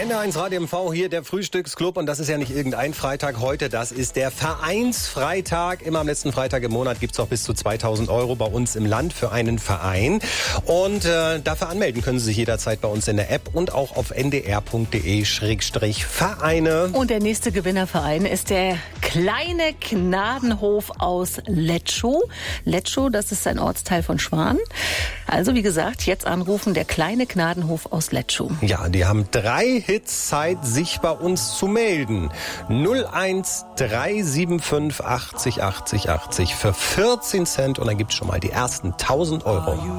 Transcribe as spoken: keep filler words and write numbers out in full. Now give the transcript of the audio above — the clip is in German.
N D eins Radio M V, hier der Frühstücksclub. Und das ist ja nicht irgendein Freitag heute, das ist der Vereinsfreitag. Immer am letzten Freitag im Monat gibt's auch bis zu zweitausend Euro bei uns im Land für einen Verein. Und äh, dafür anmelden können Sie sich jederzeit bei uns in der App und auch auf n d r punkt d e Schrägstrich Vereine. Und der nächste Gewinnerverein ist der kleine Gnadenhof aus Letschow. Letschow, das ist ein Ortsteil von Schwan. Also wie gesagt, jetzt anrufen, der kleine Gnadenhof aus Letschow. Ja, die haben drei Hits Zeit, sich bei uns zu melden. null eins drei sieben fünf achtzig achtzig achtzig für vierzehn Cent und dann gibt's schon mal die ersten tausend Euro.